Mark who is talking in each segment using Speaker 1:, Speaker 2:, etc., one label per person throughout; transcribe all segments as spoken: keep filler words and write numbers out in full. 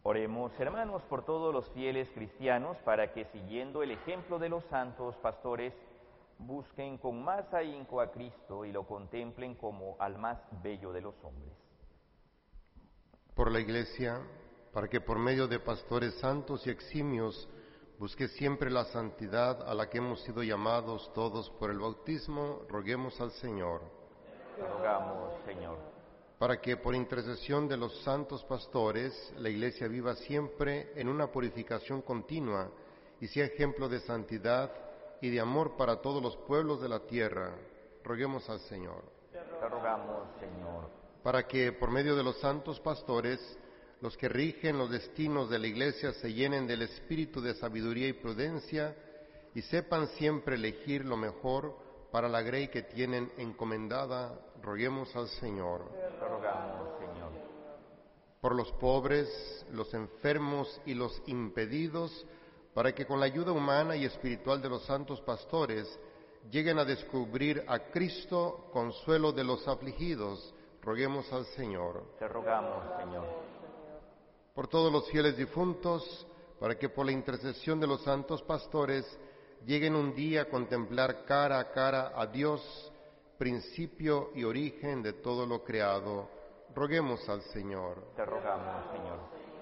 Speaker 1: Oremos, hermanos, por todos los fieles cristianos, para que, siguiendo el ejemplo de los santos pastores, busquen con más ahínco a Cristo y lo contemplen como al más bello de los hombres.
Speaker 2: Por la Iglesia, para que por medio de pastores santos y eximios busque siempre la santidad a la que hemos sido llamados todos por el bautismo, roguemos al Señor.
Speaker 1: Te rogamos, Señor.
Speaker 2: Para que por intercesión de los santos pastores la Iglesia viva siempre en una purificación continua y sea ejemplo de santidad y de amor para todos los pueblos de la tierra, roguemos al Señor.
Speaker 1: Te rogamos, Señor.
Speaker 2: Para que por medio de los santos pastores los que rigen los destinos de la Iglesia se llenen del espíritu de sabiduría y prudencia y sepan siempre elegir lo mejor para la grey que tienen encomendada, roguemos al Señor.
Speaker 1: Te rogamos, Señor.
Speaker 2: Por los pobres, los enfermos y los impedidos, para que con la ayuda humana y espiritual de los santos pastores lleguen a descubrir a Cristo, consuelo de los afligidos, roguemos al Señor.
Speaker 1: Te rogamos, Señor.
Speaker 2: Por todos los fieles difuntos, para que por la intercesión de los santos pastores lleguen un día a contemplar cara a cara a Dios, principio y origen de todo lo creado, roguemos al Señor.
Speaker 1: Te rogamos, Señor.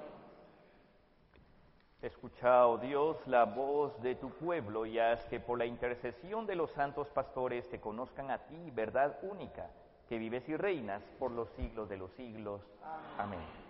Speaker 1: Escucha, oh Dios, la voz de tu pueblo y haz que por la intercesión de los santos pastores te conozcan a ti, verdad única, que vives y reinas por los siglos de los siglos. Amén.